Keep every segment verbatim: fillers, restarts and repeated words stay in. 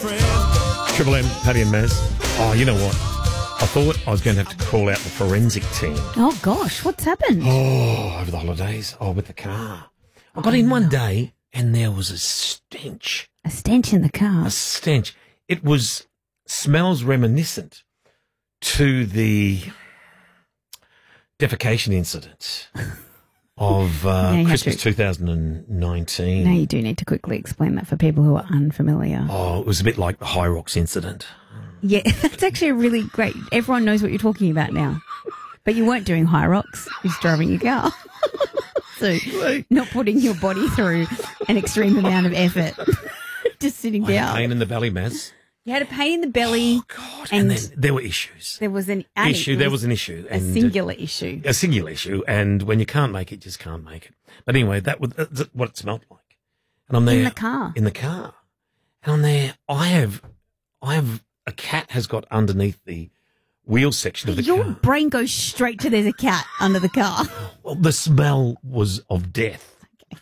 Triple M, Paddy and Maz. Oh, you know what? I thought I was going to have to call out the forensic team. Oh, gosh, what's happened? Oh, over the holidays. Oh, with the car. I got in one day and there was a stench. A stench in the car. A stench. It was smells reminiscent to the defecation incident of uh, Yeah, Christmas to- two thousand nineteen. Now you do need to quickly explain that for people who are unfamiliar. Oh, it was a bit like the High Rocks incident. Yeah, that's actually a really great. Everyone knows what you're talking about now. But you weren't doing high rocks. You're just driving your car. So not putting your body through an extreme amount of effort. Just sitting I had down. pain in the belly, Maz. You had a pain in the belly. Oh, God. And, And then there were issues. There was an, an issue. There was an issue. a and, singular issue. A singular issue. And when you can't make it, you just can't make it. But anyway, that was that's what it smelled like. And I'm there. In the car. In the car. And I'm there. I have, I have, a cat has got underneath the wheel section of the Your car. brain goes straight to there's a cat under the car. Well, the smell was of death.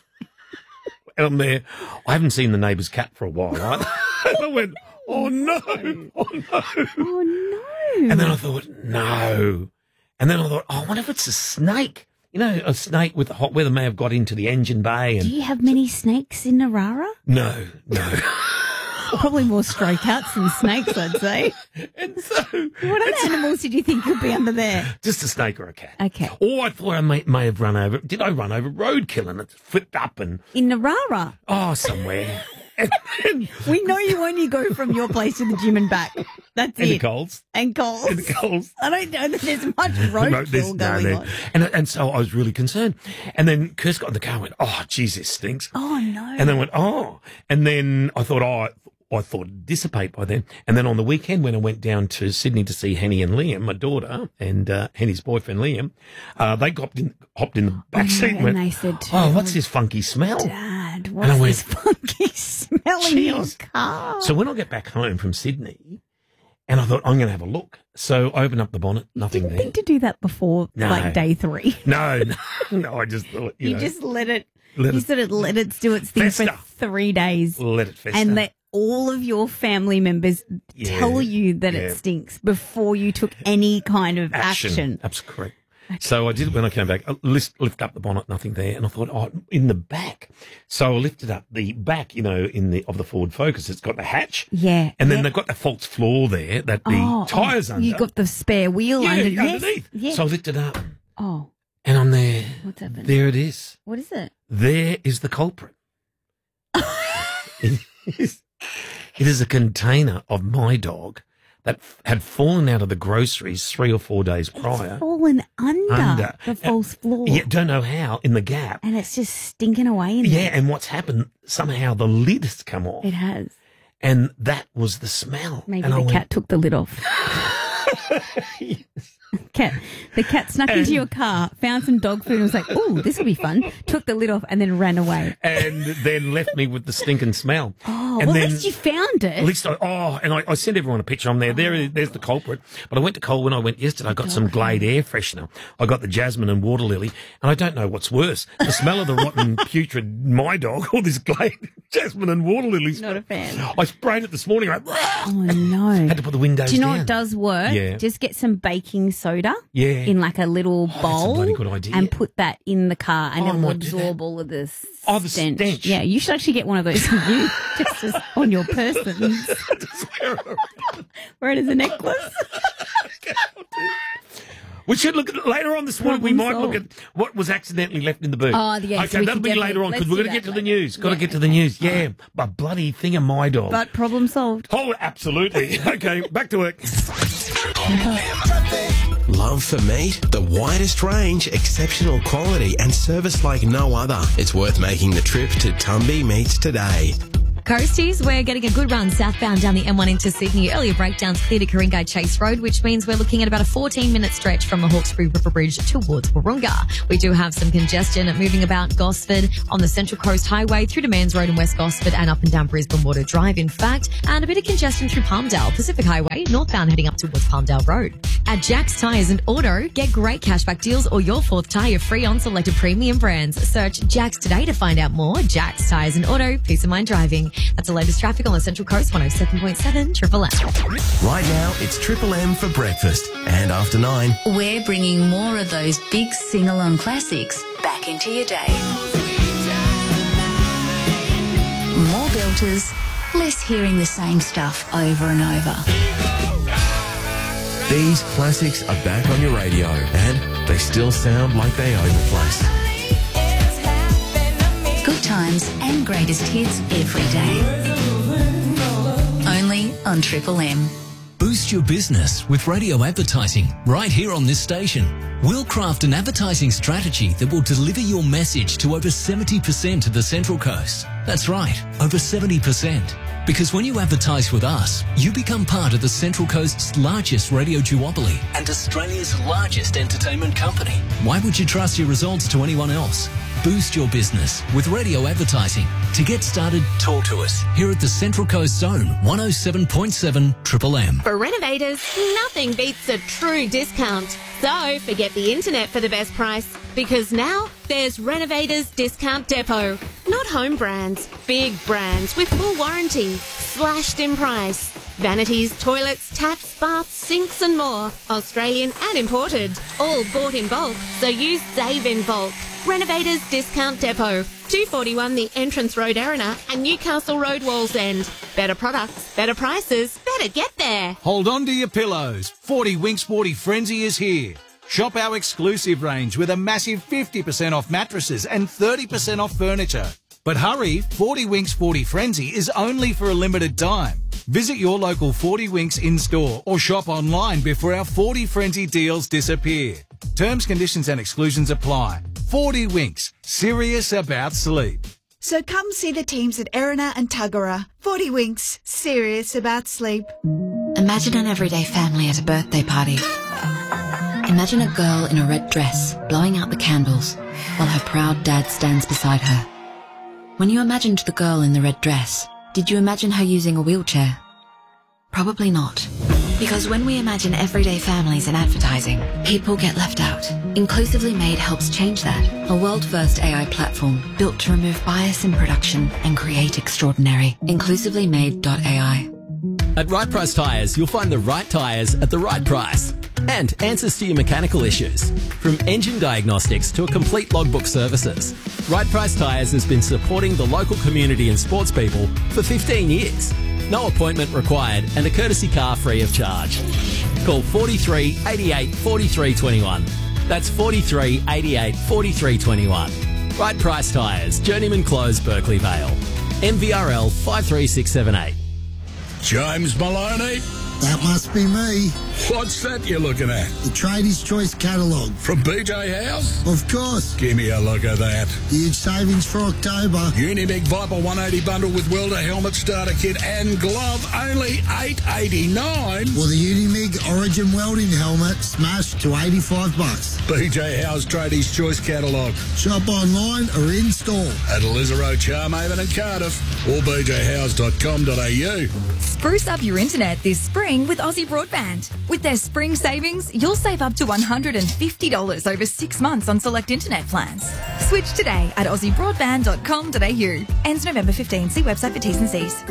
And I'm there. I haven't seen the neighbour's cat for a while, right? And I went, oh no, oh no. Oh, no. And then I thought, no. And then I thought, oh, I wonder if it's a snake. You know, a snake with hot weather may have got into the engine bay. And Do you have many snakes in Narara? no, no. Probably more stray cats than snakes, I'd say. And so, What other animals did you think could be under there? just a snake or a cat. Okay. Or I thought I may, may have run over. Did I run over roadkill and it flipped up and, In Narara. oh, somewhere. and then, We know you only go from your place to the gym and back. That's in the it. Coles. And Coles. In the Coles. I don't know that there's much No, there's roadkill no going there. on. And, and so I was really concerned. And then Kirst got in the car and went, oh, geez, this stinks. Oh, no. And then went, oh. And then I thought, oh, I thought it'd dissipate by then. And then on the weekend when I went down to Sydney to see Henny and Liam, my daughter, and uh, Henny's boyfriend Liam, uh, they hopped in, hopped in the back Oh, seat and and went, they said, oh, what's this funky smell? Dad, I what's went, this funky smell in your Jeez. car? So when I get back home from Sydney, and I thought, I'm going to have a look. So I opened up the bonnet, nothing Didn't there. think to do that before, No. like, day three. No, no, no, I just thought, you, You know, just let it, let you it sort of let it do its thing fester. for three days. let it fester. And let all of your family members Yeah, tell you that yeah. it stinks before you took any kind of action. That's correct. So I did it when I came back. I lift, lift up the bonnet, nothing there, and I thought, oh, in the back. So I lifted up the back, you know, in the of the Ford Focus. It's got the hatch, Yeah. and then yeah. they've got the false floor there that the Oh, tyres oh, under. You got the spare wheel yeah, underneath. underneath. Yeah. So I lifted up, oh, and I'm there. what's happened? There it is. What is it? There is the culprit. it, is, it is a container of my dog that f- had fallen out of the groceries three or four days prior. Fallen under, Under. the false floor. Yeah, don't know how, in the gap. And it's just stinking away in Yeah, there. and what's happened, somehow the lid has come off. It has. And that was the smell. Maybe and the I went, cat took the lid off. Cat, the cat snuck into your car, found some dog food and was like, "Oh, this will be fun." Took the lid off and then ran away. and then left me with the stinking smell. Oh, and well, then, at least you found it. At least I, oh, and I, I sent everyone a picture. I'm there. There, there's the culprit. But I went to Cole when I went yesterday. I got some Glade air freshener. I got the jasmine and water lily. And I don't know what's worse: the smell of the rotten, putrid my dog, or this Glade jasmine and water lily. Not a fan. I sprayed it this morning. I went, Oh no! had to put the windows Do you know down. what does work? Yeah. Just get some baking soda. Yeah. In like a little that's a bowl. bloody good idea. And put that in the car, and Oh, I it will might do absorb that. all of the Oh, the stench. stench. Yeah, you should actually get one of those for you, just as on your person. Wear it as a necklace. We should look at later on this morning. We Problem might look at solved. what was accidentally left in the boot. Oh, yeah, so Okay, we that'll can be definitely- later on because let's we're do going to get that to the later. news. Got to Yeah, get to the news. Yeah, a bloody thing of my dog. But problem solved. Oh, absolutely. Okay, back to work. Love for meat? The widest range, exceptional quality and service like no other. It's worth making the trip to Tumby Meats today. Coasties, we're getting a good run southbound down the M one into Sydney. Earlier breakdowns clear to Ku-ring-gai Chase Road, which means we're looking at about a fourteen minute stretch from the Hawkesbury River Bridge towards Wahroonga. We do have some congestion moving about Gosford on the Central Coast Highway through to Mans Road in West Gosford and up and down Brisbane Water Drive, in fact, and a bit of congestion through Palmdale, Pacific Highway, northbound heading up towards Palmdale Road. At Jack's Tyres and Auto, get great cashback deals or your fourth tyre free on selected premium brands. Search Jack's today to find out more. Jack's Tyres and Auto, peace of mind driving. That's the latest traffic on the Central Coast, one oh seven point seven Triple M. Right now, it's Triple M for breakfast. And after nine, we're bringing more of those big sing-along classics back into your day. More belters, less hearing the same stuff over and over. these classics are back on your radio and they still sound like they own the place. Good times and greatest hits every day. Only on Triple M. Boost your business with radio advertising right here on this station. We'll craft an advertising strategy that will deliver your message to over seventy percent of the Central Coast. That's right, over seventy percent. Because when you advertise with us, you become part of the Central Coast's largest radio duopoly and Australia's largest entertainment company. Why would you trust your results to anyone else? Boost your business with radio advertising. To get started, talk to us here at the Central Coast Zone, one oh seven point seven Triple M. For renovators, nothing beats a true discount. So forget the internet for the best price, because now there's Renovators Discount Depot. Not home brands, big brands with full warranty, slashed in price. Vanities, toilets, taps, baths, sinks and more. Australian and imported. All bought in bulk, so you save in bulk. Renovators Discount Depot. two forty-one The Entrance Road, Erina, and Newcastle Road, Wallsend. Better products, better prices, better get there. Hold on to your pillows. forty Winks forty Frenzy is here. Shop our exclusive range with a massive fifty percent off mattresses and thirty percent off furniture. But hurry, forty Winks forty Frenzy is only for a limited time. Visit your local forty Winks in-store or shop online before our forty Frenzy deals disappear. Terms, conditions and exclusions apply. forty Winks, serious about sleep. So come see the teams at Erina and Tuggerah. forty Winks, serious about sleep. Imagine an everyday family at a birthday party. Imagine a girl in a red dress blowing out the candles while her proud dad stands beside her. When you imagined the girl in the red dress, did you imagine her using a wheelchair? Probably not. Because when we imagine everyday families in advertising, people get left out. Inclusively Made helps change that. A world-first A I platform built to remove bias in production and create extraordinary. inclusively made dot A I. At Right Price Tyres, you'll find the right tyres at the right price. And answers to your mechanical issues. From engine diagnostics to a complete logbook services. Right Price Tyres has been supporting the local community and sports people for fifteen years. No appointment required and a courtesy car free of charge. Call forty-three eighty-eight forty-three twenty-one. That's forty-three eighty-eight forty-three twenty-one. Right Price Tyres, Journeyman Close, Berkeley Vale. M V R L five three six seven eight. James Maloney. That must be me. What's that you're looking at? The Tradies Choice catalogue. From B J House? Of course. Give me a look at that. Huge savings for October. Unimig Viper one eighty bundle with welder helmet starter kit and glove, only eight eighty-nine. Or the Unimig Origin welding helmet smashed to eighty-five bucks. B J House Tradies Choice catalogue. Shop online or in store. At Elizaro, Charmhaven and Cardiff or b j house dot com dot a u. Spruce up your internet this spring with Aussie Broadband. With their spring savings, you'll save up to one hundred fifty dollars over six months on select internet plans. Switch today at aussie broadband dot com dot a u. Ends November fifteenth. See website for T's and C's.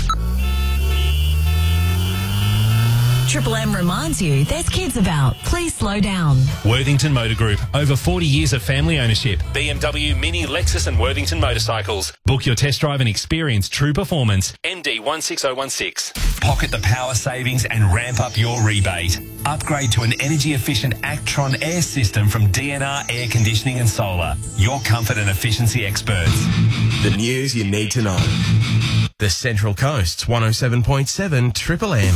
Triple M reminds you there's kids about. Please slow down. Worthington Motor Group. Over forty years of family ownership. B M W, Mini, Lexus and Worthington motorcycles. Book your test drive and experience true performance. M D one six oh one six. Pocket the power savings and ramp up your rebate. Upgrade to an energy-efficient Actron air system from D N R Air Conditioning and Solar. Your comfort and efficiency experts. The news you need to know. The Central Coast's one oh seven point seven Triple M.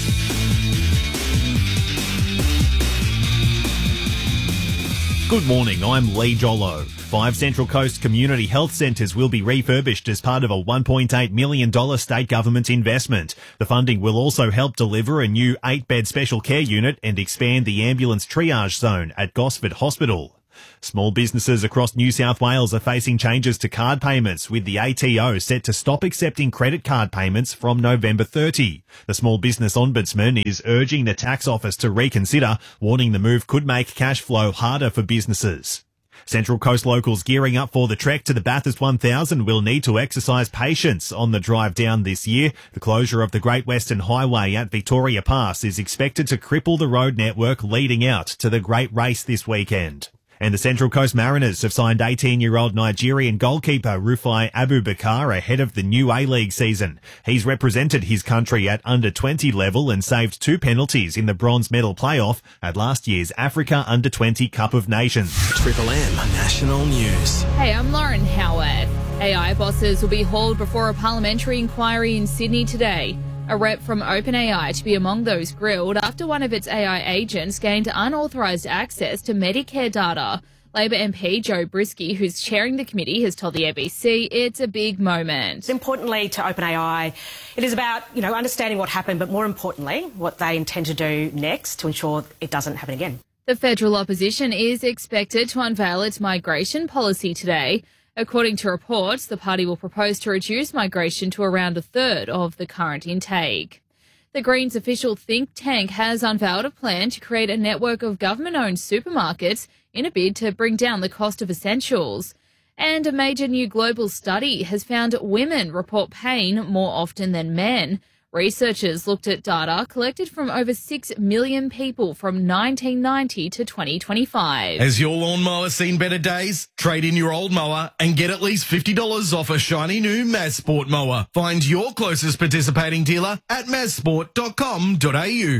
Good morning, I'm Lee Jollo. Five Central Coast community health centres will be refurbished as part of a one point eight million dollars state government investment. The funding will also help deliver a new eight-bed special care unit and expand the ambulance triage zone at Gosford Hospital. Small businesses across New South Wales are facing changes to card payments, with the A T O set to stop accepting credit card payments from November thirtieth. The Small Business Ombudsman is urging the tax office to reconsider, warning the move could make cash flow harder for businesses. Central Coast locals gearing up for the trek to the Bathurst one thousand will need to exercise patience on the drive down this year. The closure of the Great Western Highway at Victoria Pass is expected to cripple the road network leading out to the Great Race this weekend. And the Central Coast Mariners have signed eighteen-year-old Nigerian goalkeeper Rufai Abubakar ahead of the new A-League season. He's represented his country at under twenty level and saved two penalties in the bronze medal playoff at last year's Africa under twenty Cup of Nations. Triple M National News. Hey, I'm Lauren Howard. A I bosses will be hauled before a parliamentary inquiry in Sydney today. A rep from OpenAI to be among those grilled after one of its A I agents gained unauthorised access to Medicare data. Labor M P Joe Brisky, who's chairing the committee, has told the A B C it's a big moment. Importantly to OpenAI, it is about, you know, understanding what happened, but more importantly, what they intend to do next to ensure it doesn't happen again. The federal opposition is expected to unveil its migration policy today. According to reports, the party will propose to reduce migration to around a third of the current intake. The Greens official think tank has unveiled a plan to create a network of government-owned supermarkets in a bid to bring down the cost of essentials. And a major new global study has found women report pain more often than men. Researchers looked at data collected from over six million people from nineteen ninety to twenty twenty-five. Has your lawnmower seen better days? Trade in your old mower and get at least fifty dollars off a shiny new Mazsport mower. Find your closest participating dealer at mazsport dot com dot a u.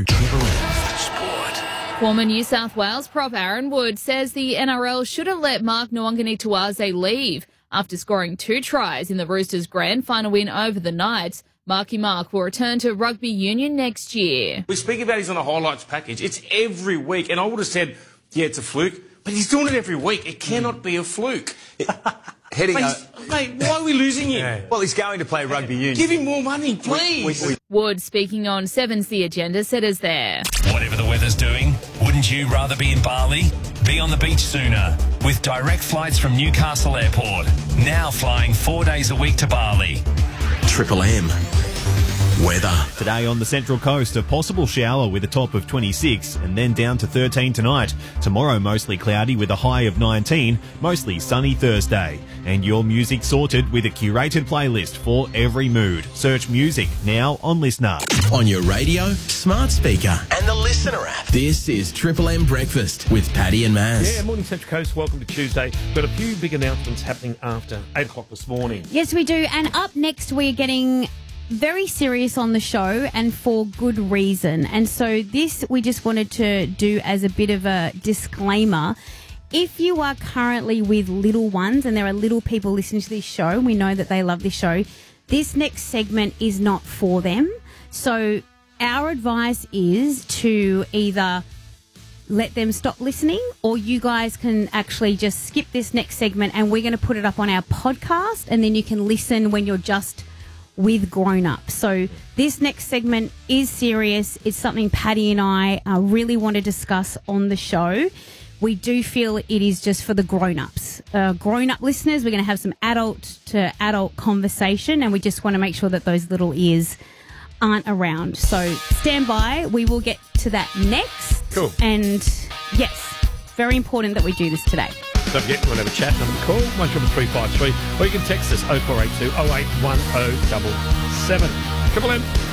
Former New South Wales prop Aaron Wood says the N R L should have let Mark Nwangani-Tuwaze leave. After scoring two tries in the Roosters' grand final win over the Knights, Marky Mark will return to rugby union next year. We speak about he's on a highlights package. It's every week. And I would have said, yeah, it's a fluke. But he's doing it every week. It cannot be a fluke. Heading mate, up. mate, why are we losing him? Yeah. Well, he's going to play rugby union. Give him more money, please. We, we, Wood, speaking on Seven's The Agenda, said as there. Whatever the weather's doing, wouldn't you rather be in Bali? Be on the beach sooner with direct flights from Newcastle Airport. Now flying four days a week to Bali. Triple M. Weather. Today on the Central Coast, a possible shower with a top of twenty-six and then down to thirteen tonight. Tomorrow, mostly cloudy with a high of nineteen, mostly sunny Thursday. And your music sorted with a curated playlist for every mood. Search music now on Listener. On your radio, smart speaker and the Listener app. This is Triple M Breakfast with Paddy and Maz. Yeah, morning Central Coast. Welcome to Tuesday. Got a few big announcements happening after eight o'clock this morning. Yes, we do. And up next, we're getting very serious on the show, and for good reason. And so this we just wanted to do as a bit of a disclaimer. If you are currently with little ones, and there are little people listening to this show, we know that they love this show, this next segment is not for them. So our advice is to either let them stop listening, or you guys can actually just skip this next segment and we're going to put it up on our podcast, and then you can listen when you're just with grown-ups. So this next segment is serious. It's something Paddy and I uh, really want to discuss on the show. We do feel it is just for the grown-ups. Uh, grown-up listeners, we're going to have some adult-to-adult conversation, and we just want to make sure that those little ears aren't around. So stand by. We will get to that next. Cool. And, yes, very important that we do this today. Don't forget, you want to have a chat, number to call, one triple three five three, or you can text us oh four eight two oh eight one oh seven seven. Triple M.